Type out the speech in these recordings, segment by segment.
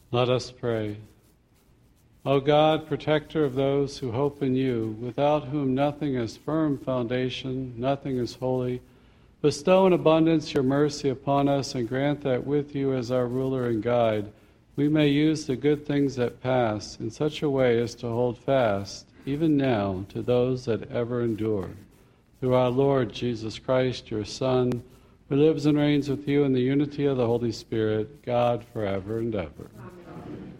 Let us pray. O God, protector of those who hope in you, without whom nothing has firm foundation, nothing is holy, bestow in abundance your mercy upon us and grant that with you as our ruler and guide, we may use the good things that pass in such a way as to hold fast, even now, to those that ever endure. Through our Lord Jesus Christ, your Son, who lives and reigns with you in the unity of the Holy Spirit, God, forever and ever. Amen.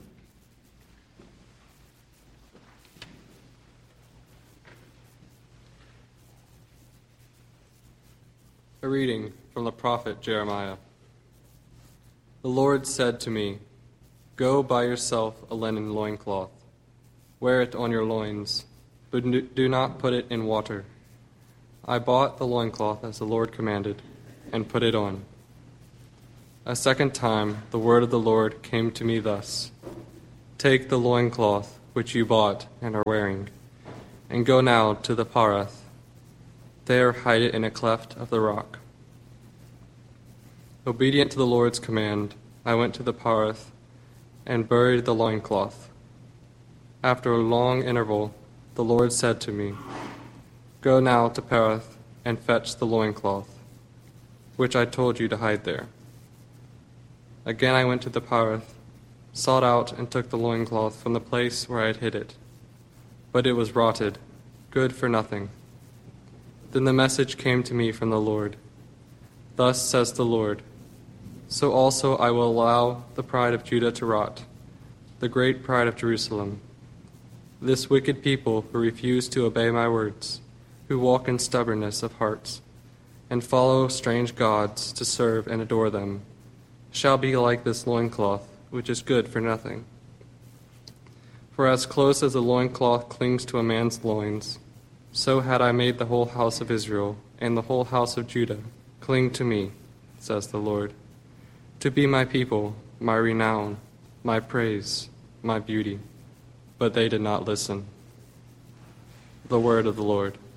A reading from the prophet Jeremiah. The Lord said to me, "Go buy yourself a linen loincloth. Wear it on your loins, but do not put it in water." I bought the loincloth as the Lord commanded, and put it on. A second time the word of the Lord came to me thus: "Take the loincloth which you bought and are wearing, and go now to the Parath. There hide it in a cleft of the rock." Obedient to the Lord's command, I went to the Parath and buried the loincloth. After a long interval, the Lord said to me, "Go now to Parath and fetch the loincloth, which I told you to hide there." Again I went to the Parath, sought out and took the loincloth from the place where I had hid it. But it was rotted, good for nothing. Then the message came to me from the Lord. "Thus says the Lord, so also I will allow the pride of Judah to rot, the great pride of Jerusalem. This wicked people who refuse to obey my words, who walk in stubbornness of hearts, and follow strange gods to serve and adore them, shall be like this loincloth, which is good for nothing. For as close as a loincloth clings to a man's loins, so had I made the whole house of Israel and the whole house of Judah cling to me, says the Lord, to be my people, my renown, my praise, my beauty. But they did not listen." The word of the Lord.